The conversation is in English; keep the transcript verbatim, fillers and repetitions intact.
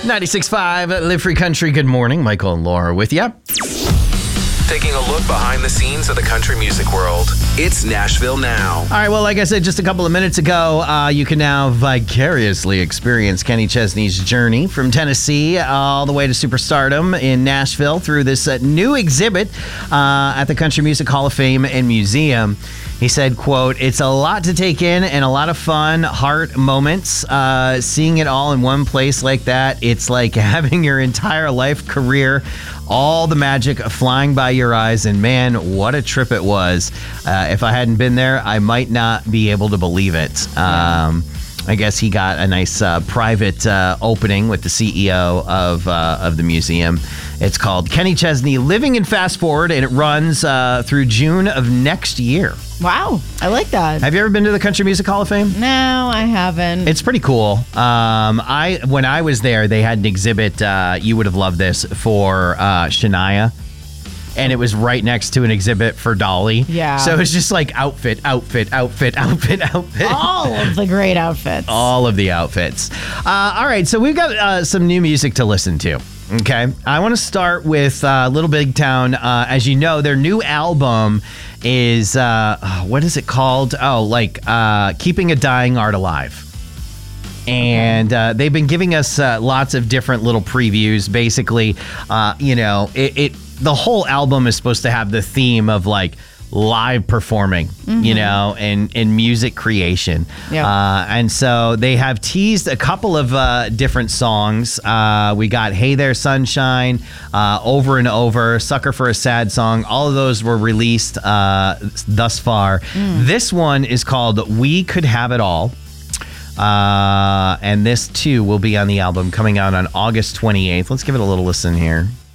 ninety-six point five Live Free Country. Good morning. Michael and Laura with you. Taking a look behind the scenes of the country music world. It's Nashville Now. All right, well, like I said just a couple of minutes ago, uh, you can now vicariously experience Kenny Chesney's journey from Tennessee all the way to superstardom in Nashville through this uh, new exhibit uh, at the Country Music Hall of Fame and Museum. He said, quote, "It's a lot to take in and a lot of fun, heart moments. Uh, seeing it all in one place like that, it's like having your entire life career, all the magic flying by your eyes. And man, what a trip it was. Uh, if I hadn't been there, I might not be able to believe it." Um, I guess he got a nice uh, private uh, opening with the C E O of uh, of the museum. It's called Kenny Chesney Living in Fast Forward, and it runs uh, through June of next year. Wow, I like that. Have you ever been to the Country Music Hall of Fame? No, I haven't. It's pretty cool. Um, I when I was there, they had an exhibit. Uh, you would have loved this for uh, Shania. And it was right next to an exhibit for Dolly. Yeah. So it's just like outfit, outfit, outfit, outfit, outfit. All of the great outfits. All of the outfits. Uh, all right, so we've got uh, some new music to listen to. Okay, I want to start with uh, Little Big Town. Uh, as you know, their new album is, uh, oh, what is it called? Oh, like uh, Keeping a Dying Art Alive. And uh, they've been giving us uh, lots of different little previews. Basically, uh, you know, it, it the whole album is supposed to have the theme of like live performing, mm-hmm. you know, and, and music creation. Yep. Uh, and so they have teased a couple of uh, different songs. Uh, we got Hey There Sunshine, uh, Over and Over, Sucker for a Sad Song. All of those were released uh, thus far. Mm. This one is called We Could Have It All. Uh, and this too will be on the album coming out on August twenty-eighth. Let's give it a little listen here.